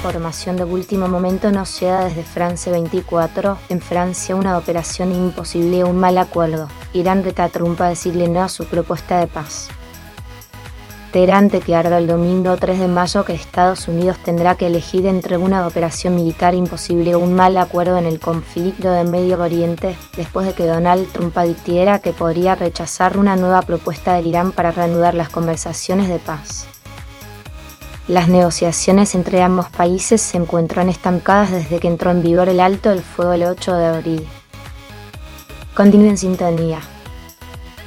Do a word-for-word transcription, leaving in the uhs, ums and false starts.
información de último momento nos llega desde France veinticuatro. En Francia, una operación imposible o un mal acuerdo. Irán reta a Trump a decirle no a su propuesta de paz. Teherán declaró el domingo tres de mayo que Estados Unidos tendrá que elegir entre una operación militar imposible o un mal acuerdo en el conflicto de Medio Oriente, después de que Donald Trump advirtiera que podría rechazar una nueva propuesta del Irán para reanudar las conversaciones de paz. Las negociaciones entre ambos países se encuentran estancadas desde que entró en vigor el alto el fuego el ocho de abril. Continúe en sintonía.